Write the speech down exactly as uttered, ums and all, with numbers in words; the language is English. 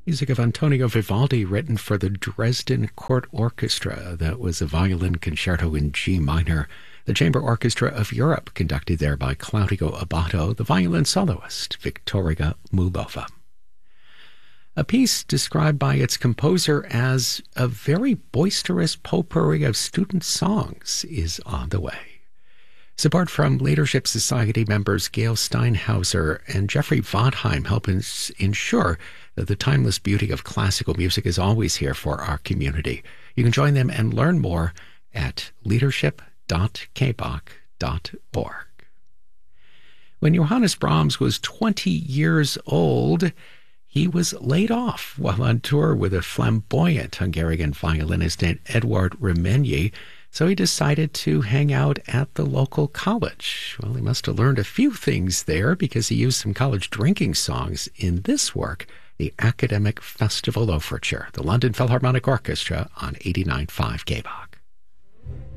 Music of Antonio Vivaldi, written for the Dresden Court Orchestra. That was a violin concerto in G minor. The Chamber Orchestra of Europe, conducted there by Claudio Abbado, the violin soloist, Victoria Mulova. A piece described by its composer as a very boisterous potpourri of student songs is on the way. Support from Leadership Society members Gail Steinhauser and Jeffrey Vondheim help ins- ensure that the timeless beauty of classical music is always here for our community. You can join them and learn more at leadership dot k b o c dot org. When Johannes Brahms was twenty years old, he was laid off while on tour with a flamboyant Hungarian violinist named Eduard Remenyi, so he decided to hang out at the local college. Well, he must have learned a few things there because he used some college drinking songs in this work, the Academic Festival Overture, the London Philharmonic Orchestra on eighty-nine point five K B O C.